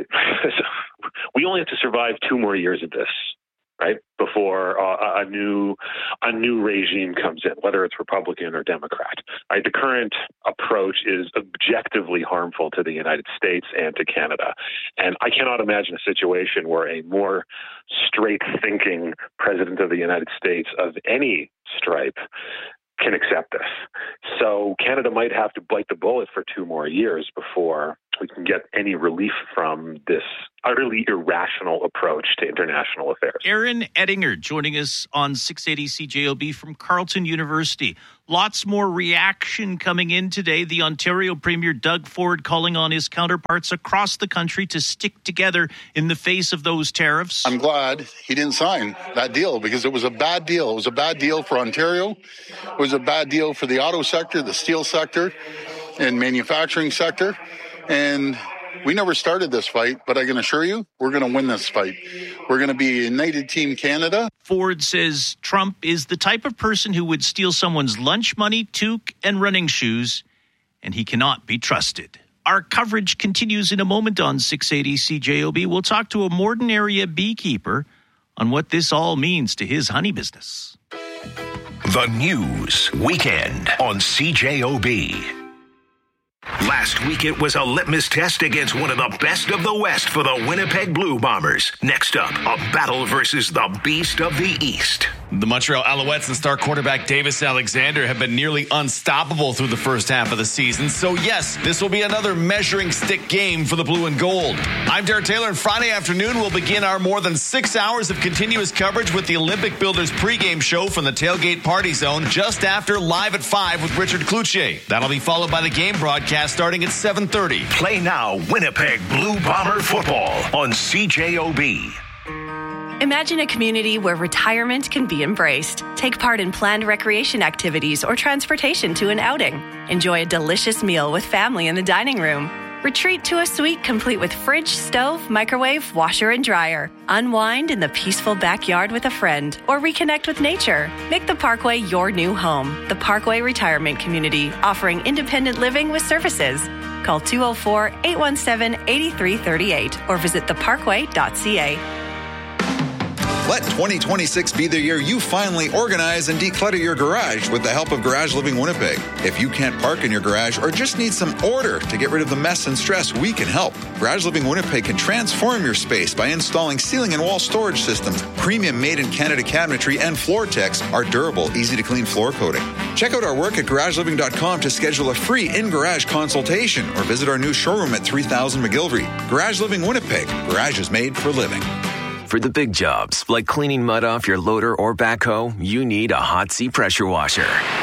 we only have to survive two more years of this, right, before uh, a new a new regime comes in, whether it's Republican or Democrat. Right? The current approach is objectively harmful to the United States and to Canada. And I cannot imagine a situation where a more straight-thinking president of the United States of any stripe can accept this. So Canada might have to bite the bullet for two more years before we can get any relief from this utterly irrational approach to international affairs. Aaron Ettinger joining us on six eighty C J O B from Carleton University. Lots more reaction coming in today. The Ontario Premier Doug Ford calling on his counterparts across the country to stick together in the face of those tariffs. I'm glad he didn't sign that deal because it was a bad deal. It was a bad deal for Ontario. It was a bad deal for the auto sector, the steel sector, and manufacturing sector. And we never started this fight, but I can assure you, we're going to win this fight. We're going to be a united team Canada. Ford says Trump is the type of person who would steal someone's lunch money, toque, and running shoes, and he cannot be trusted. Our coverage continues in a moment on six eighty C J O B. We'll talk to a Morden area beekeeper on what this all means to his honey business. The News Weekend on C J O B. Last week, it was a litmus test against one of the best of the West for the Winnipeg Blue Bombers. Next up, a battle versus the Beast of the East. The Montreal Alouettes and star quarterback Davis Alexander have been nearly unstoppable through the first half of the season. So, yes, this will be another measuring stick game for the Blue and Gold. I'm Derek Taylor, and Friday afternoon we'll begin our more than six hours of continuous coverage with the Olympic Builders pregame show from the Tailgate Party Zone just after Live at five with Richard Cloutier. That'll be followed by the game broadcast starting at seven thirty. Play now Winnipeg Blue Bomber football on C J O B. Imagine a community where retirement can be embraced. Take part in planned recreation activities or transportation to an outing. Enjoy a delicious meal with family in the dining room. Retreat to a suite complete with fridge, stove, microwave, washer, and dryer. Unwind in the peaceful backyard with a friend or reconnect with nature. Make the Parkway your new home. The Parkway Retirement Community, offering independent living with services. Call two oh four, eight one seven, eight three three eight or visit the parkway dot c a. Let twenty twenty-six be the year you finally organize and declutter your garage with the help of Garage Living Winnipeg. If you can't park in your garage or just need some order to get rid of the mess and stress, we can help. Garage Living Winnipeg can transform your space by installing ceiling and wall storage systems, premium made-in-Canada cabinetry, and Floor-Tex, our durable, easy-to-clean floor coating. Check out our work at garage living dot com to schedule a free in-garage consultation or visit our new showroom at three thousand McGilvery. Garage Living Winnipeg. Garage is made for living. For the big jobs, like cleaning mud off your loader or backhoe, you need a Hot-C pressure washer.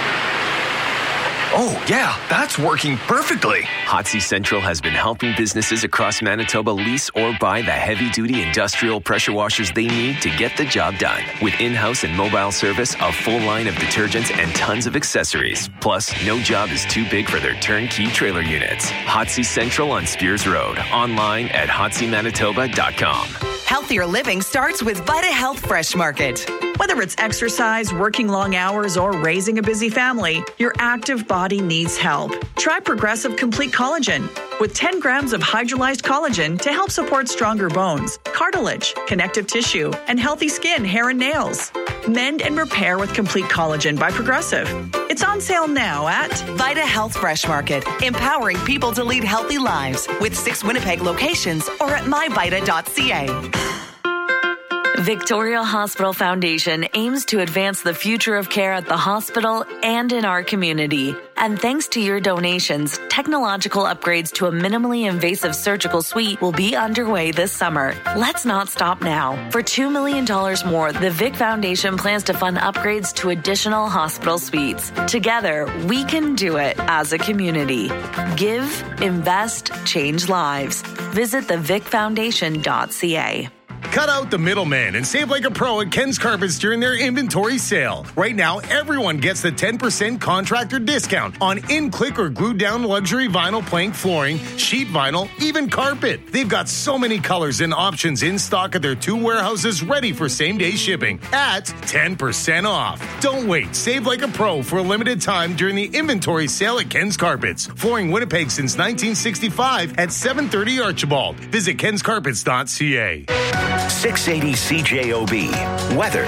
Oh, yeah, that's working perfectly. Hot-C Central has been helping businesses across Manitoba lease or buy the heavy-duty industrial pressure washers they need to get the job done. With in-house and mobile service, a full line of detergents, and tons of accessories. Plus, no job is too big for their turnkey trailer units. Hot-C Central on Spears Road. Online at hot c manitoba dot com. Healthier living starts with Vita Health Fresh Market. Whether it's exercise, working long hours, or raising a busy family, your active body needs help. Try Progressive Complete Collagen with ten grams of hydrolyzed collagen to help support stronger bones, cartilage, connective tissue, and healthy skin, hair, and nails. Mend and repair with Complete Collagen by Progressive. It's on sale now at Vita Health Fresh Market, empowering people to lead healthy lives with six Winnipeg locations or at my vita dot c a. Victoria Hospital Foundation aims to advance the future of care at the hospital and in our community. And thanks to your donations, technological upgrades to a minimally invasive surgical suite will be underway this summer. Let's not stop now. For two million dollars more, the Vic Foundation plans to fund upgrades to additional hospital suites. Together, we can do it as a community. Give, invest, change lives. Visit the vic foundation dot c a. Cut out the middleman and save like a pro at Ken's Carpets during their inventory sale. Right now, everyone gets the ten percent contractor discount on in-click or glued-down luxury vinyl plank flooring, sheet vinyl, even carpet. They've got so many colors and options in stock at their two warehouses ready for same-day shipping at ten percent off. Don't wait. Save like a pro for a limited time during the inventory sale at Ken's Carpets. Flooring Winnipeg since nineteen sixty-five at seven thirty Archibald. Visit kens carpets dot c a. six eighty C J O B. Weather.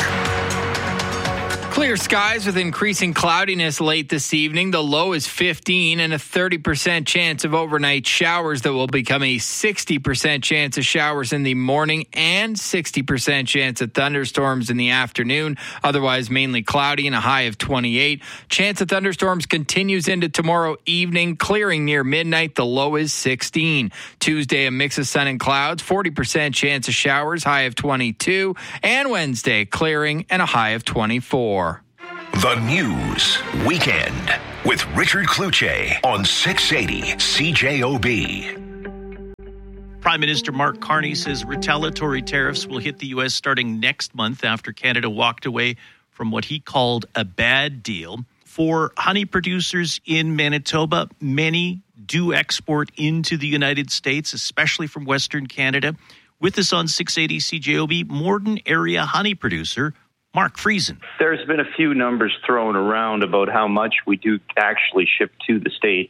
Clear skies with increasing cloudiness late this evening. The low is fifteen and a thirty percent chance of overnight showers that will become a sixty percent chance of showers in the morning and sixty percent chance of thunderstorms in the afternoon. Otherwise, mainly cloudy and a high of twenty-eight. Chance of thunderstorms continues into tomorrow evening, clearing near midnight. The low is sixteen. Tuesday, a mix of sun and clouds, forty percent chance of showers, high of twenty-two. And Wednesday, clearing and a high of twenty-four. The News Weekend with Richard Kluche on six eighty C J O B. Prime Minister Mark Carney says retaliatory tariffs will hit the U S starting next month after Canada walked away from what he called a bad deal. For honey producers in Manitoba, many do export into the United States, especially from Western Canada. With us on six eighty C J O B, Morden area honey producer Mark Friesen. There's been a few numbers thrown around about how much we do actually ship to the States.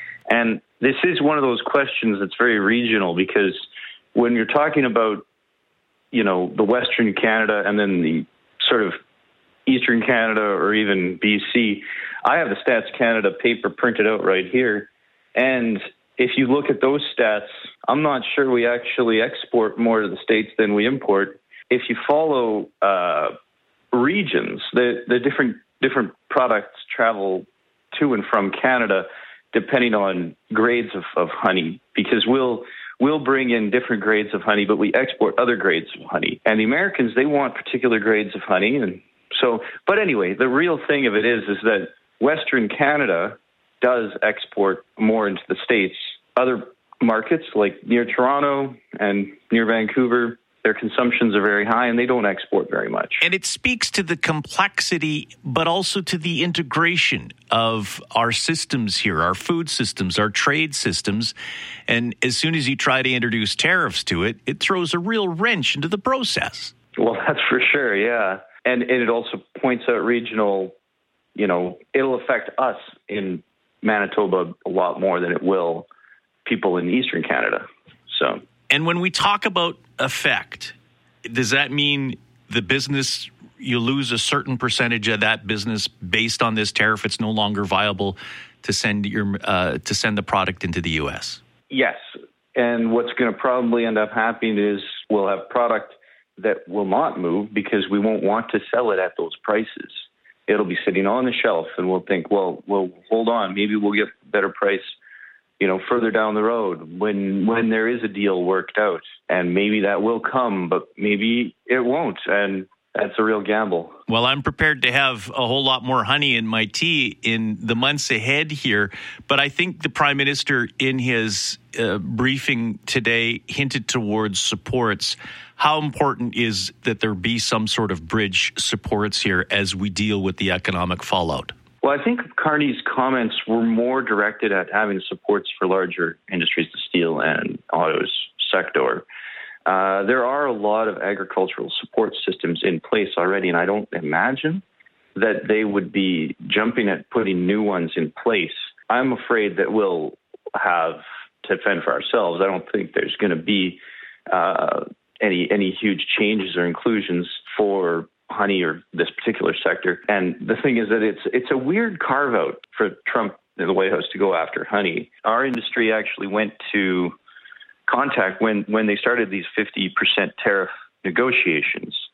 And this is one of those questions that's very regional, because when you're talking about, you know, the Western Canada and then the sort of Eastern Canada or even B C, I have the Stats Canada paper printed out right here. And if you look at those stats, I'm not sure we actually export more to the States than we import. If you follow uh, regions, the, the different different products travel to and from Canada depending on grades of, of honey, because we'll we'll bring in different grades of honey, but we export other grades of honey. And the Americans, they want particular grades of honey. And so, but anyway, the real thing of it is, is that Western Canada does export more into the States. Other markets like near Toronto and near Vancouver, their consumptions are very high and they don't export very much. And it speaks to the complexity, but also to the integration of our systems here, our food systems, our trade systems. And as soon as you try to introduce tariffs to it, it throws a real wrench into the process. Well, that's for sure, yeah. And, and it also points out regional, you know, it'll affect us in Manitoba a lot more than it will people in Eastern Canada. So, and when we talk about effect, does that mean the business, you lose a certain percentage of that business based on this tariff? It's no longer viable to send your uh, to send the product into the U S? Yes. And what's going to probably end up happening is we'll have product that will not move because we won't want to sell it at those prices. It'll be sitting on the shelf and we'll think, well, well, hold on, maybe we'll get a better price, you know, further down the road when when there is a deal worked out. And maybe that will come, but maybe it won't. And that's a real gamble. Well, I'm prepared to have a whole lot more honey in my tea in the months ahead here. But I think the Prime Minister in his uh, briefing today hinted towards supports. How important is that there be some sort of bridge supports here as we deal with the economic fallout? Well, I think Carney's comments were more directed at having supports for larger industries, the steel and autos sector. Uh, there are a lot of agricultural support systems in place already, and I don't imagine that they would be jumping at putting new ones in place. I'm afraid that we'll have to fend for ourselves. I don't think there's going to be uh, any any huge changes or inclusions for honey or this particular sector. And the thing is that it's it's a weird carve out for Trump in the White House to go after honey. Our industry actually went to contact when when they started these fifty percent tariff negotiations.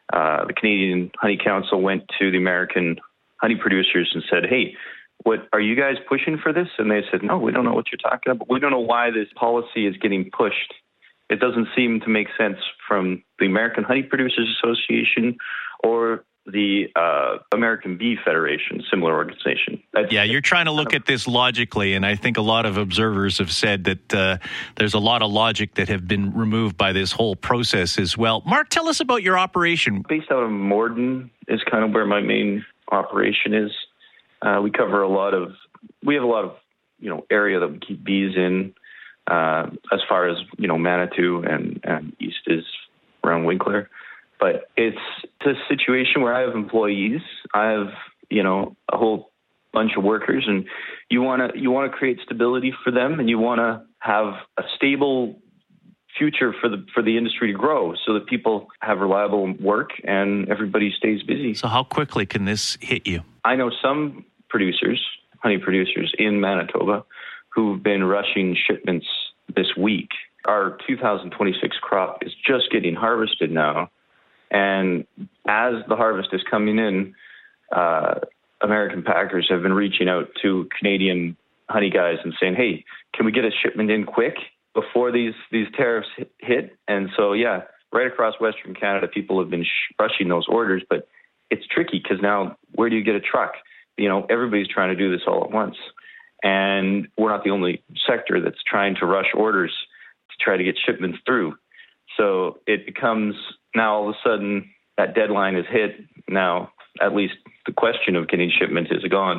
uh, the Canadian Honey Council went to the American honey producers and said, hey, what are you guys pushing for this? And they said, no, we don't know what you're talking about. We don't know why this policy is getting pushed. It doesn't seem to make sense from the American Honey Producers Association or the uh, American Bee Federation, similar organization. That's, yeah, you're trying to look at this logically, and I think a lot of observers have said that uh, there's a lot of logic that have been removed by this whole process as well. Mark, tell us about your operation. Based out of Morden is kind of where my main operation is. Uh, we cover a lot of, we have a lot of, you know, area that we keep bees in. Uh, as far as, you know, Manitou and, and east is around Winkler. But it's a situation where I have employees. I have, you know, a whole bunch of workers, and you want to you want to create stability for them, and you want to have a stable future for the for the industry to grow so that people have reliable work and everybody stays busy. So how quickly can this hit you? I know some producers, honey producers in Manitoba, who've been rushing shipments this week. Our two thousand twenty-six crop is just getting harvested now. And as the harvest is coming in, uh, American packers have been reaching out to Canadian honey guys and saying, hey, can we get a shipment in quick before these, these tariffs hit? And so, yeah, right across Western Canada, people have been sh- rushing those orders. But it's tricky because now where do you get a truck? You know, everybody's trying to do this all at once. And we're not the only sector that's trying to rush orders to try to get shipments through. So it becomes now all of a sudden that deadline is hit. Now, at least the question of getting shipments is gone.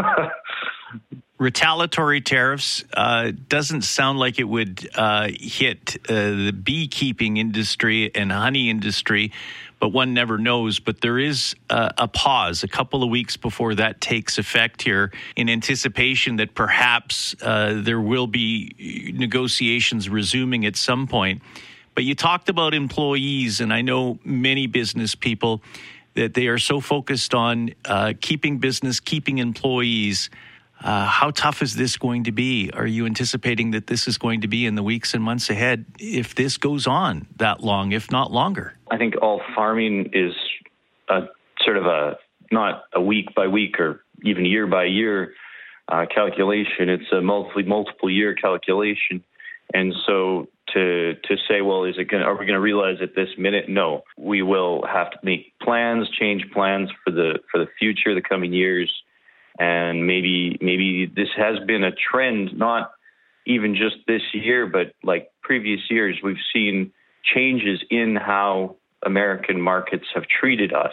Retaliatory tariffs uh, doesn't sound like it would uh, hit uh, the beekeeping industry and honey industry, but one never knows. But there is uh, a pause a couple of weeks before that takes effect here in anticipation that perhaps uh, there will be negotiations resuming at some point. But you talked about employees, and I know many business people that they are so focused on uh, keeping business, keeping employees. Uh, how tough is this going to be? Are you anticipating that this is going to be in the weeks and months ahead if this goes on that long, if not longer? I think all farming is a sort of a, not a week by week or even year by year uh, calculation. It's a multiple, multiple year calculation. And so to to say, well, is it going? Are we going to realize it this minute? No, we will have to make plans, change plans for the for the future, the coming years, and maybe maybe this has been a trend, not even just this year, but like previous years. We've seen changes in how American markets have treated us.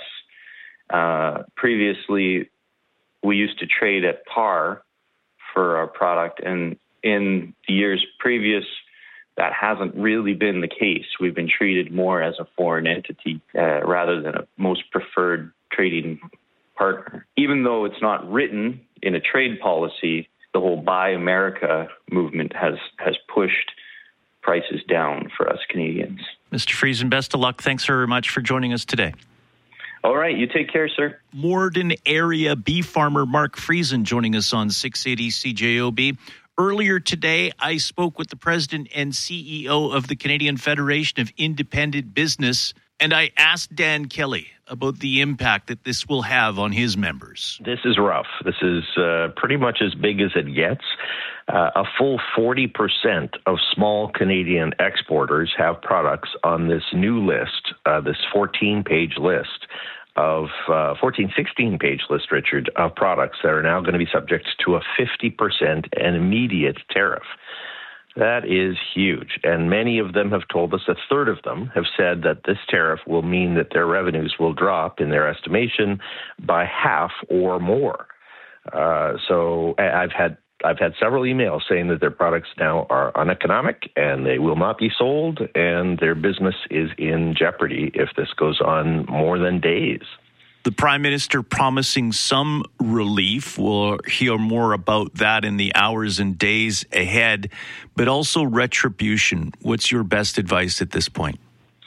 Uh, previously, we used to trade at par for our product, and in the years previous, that hasn't really been the case. We've been treated more as a foreign entity uh, rather than a most preferred trading partner. Even though it's not written in a trade policy, the whole Buy America movement has, has pushed prices down for us Canadians. Mister Friesen, best of luck. Thanks very much for joining us today. All right, you take care, sir. Morden area bee farmer Mark Friesen joining us on six eighty C J O B. Earlier today, I spoke with the president and C E O of the Canadian Federation of Independent Business, and I asked Dan Kelly about the impact that this will have on his members. This is rough. This is uh, pretty much as big as it gets. Uh, a full forty percent of small Canadian exporters have products on this new list, uh, this fourteen-page list of uh, fourteen, sixteen-page list, Richard, of products that are now going to be subject to a fifty percent and immediate tariff. That is huge. And many of them have told us, a third of them have said that this tariff will mean that their revenues will drop, in their estimation, by half or more. Uh, so I've had I've had several emails saying that their products now are uneconomic and they will not be sold, and their business is in jeopardy if this goes on more than days. The Prime Minister promising some relief. We'll hear more about that in the hours and days ahead, but also retribution. What's your best advice at this point?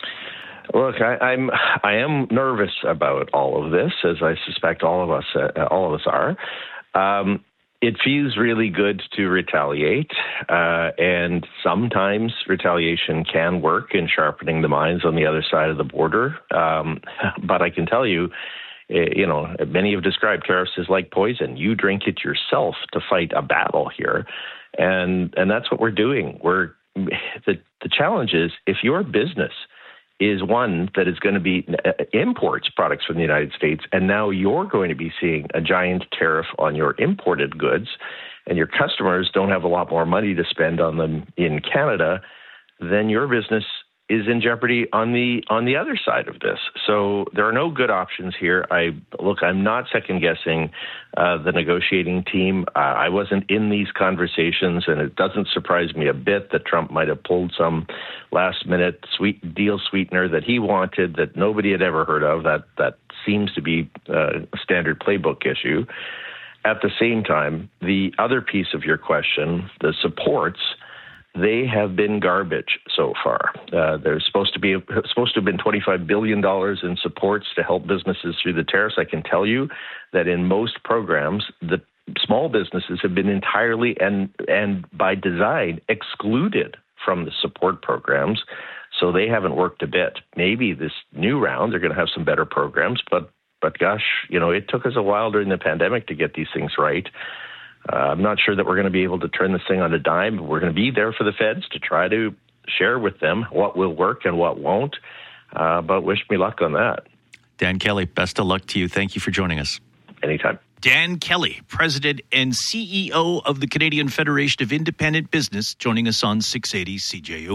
Look, I, I'm I am nervous about all of this, as I suspect all of us uh, all of us are. Um, It feels really good to retaliate, uh, and sometimes retaliation can work in sharpening the minds on the other side of the border. Um, but I can tell you, you know, many have described tariffs as like poison. You drink it yourself to fight a battle here, and and that's what we're doing. We're the the challenge is if your business is one that is going to be uh, imports products from the United States, and now you're going to be seeing a giant tariff on your imported goods, and your customers don't have a lot more money to spend on them in Canada, then your business is in jeopardy on the on the other side of this. So there are no good options here. I look, I'm not second guessing uh, the negotiating team. Uh, I wasn't in these conversations, and it doesn't surprise me a bit that Trump might have pulled some last minute sweet deal sweetener that he wanted that nobody had ever heard of. That that seems to be uh, a standard playbook issue. At the same time, the other piece of your question, the supports, they have been garbage so far. Uh, there's supposed to be supposed to have been twenty-five billion dollars in supports to help businesses through the tariffs. I can tell you that in most programs, the small businesses have been entirely and and by design excluded from the support programs, so they haven't worked a bit. Maybe this new round they're going to have some better programs, but but gosh, you know, it took us a while during the pandemic to get these things right. Uh, I'm not sure that we're going to be able to turn this thing on a dime. We're going to be there for the feds to try to share with them what will work and what won't. Uh, but wish me luck on that. Dan Kelly, best of luck to you. Thank you for joining us. Anytime. Dan Kelly, President and C E O of the Canadian Federation of Independent Business, joining us on six eighty C J O.